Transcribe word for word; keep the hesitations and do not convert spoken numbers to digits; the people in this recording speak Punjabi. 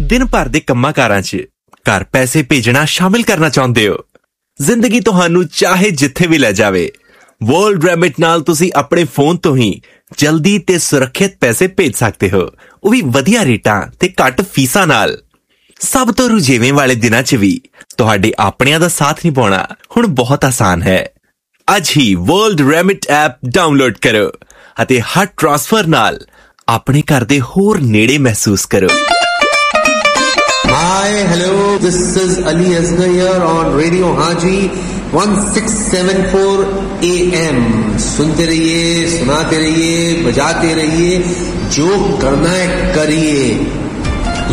दिन भर दे ਕੰਮਾਂ ਕਾਰਾਂ 'ਚ ਘਰ ਪੈਸੇ ਭੇਜਣਾ ਸ਼ਾਮਿਲ ਕਰਨਾ ਚਾਹੁੰਦੇ ਹੋ? ਜ਼ਿੰਦਗੀ ਤੁਹਾਨੂੰ ਚਾਹੇ ਜਿੱਥੇ ਵੀ ਲੈ ਜਾਵੇ, ਵਰਲਡ ਰੈਮਿਟ ਨਾਲ ਤੁਸੀਂ ਆਪਣੇ ਫੋਨ ਤੋਂ ਹੀ ਜਲਦੀ ਤੇ ਸੁਰੱਖਿਅਤ ਪੈਸੇ ਭੇਜ ਸਕਦੇ ਹੋ, ਉਹ ਵੀ ਵਧੀਆ ਰੇਟਾਂ ਤੇ ਘੱਟ ਫੀਸਾਂ ਨਾਲ। ਸਭ ਤੋਂ ਰੁਝੇਵੇਂ ਵਾਲੇ ਦਿਨਾਂ 'ਚ ਵੀ ਤੁਹਾਡੇ ਆਪਣਿਆਂ ਦਾ ਸਾਥ ਨਿਭਾਉਣਾ ਹੁਣ ਬਹੁਤ ਆਸਾਨ ਹੈ। ਅੱਜ ਹੀ ਵਰਲਡ ਰੈਮਿਟ ਐਪ ਡਾਊਨਲੋਡ ਕਰੋ ਅਤੇ ਹਰ ਟ੍ਰਾਂਸਫਰ ਨਾਲ ਆਪਣੇ ਘਰ ਦੇ ਹੋਰ ਨੇੜੇ ਮਹਿਸੂਸ ਕਰੋ। Hi, hello, this is Ali Asghar here on Radio Haji sixteen seventy-four A M. सुनते रहिए, सुनाते रहिए, बजाते रहिए, जो करना है करिए।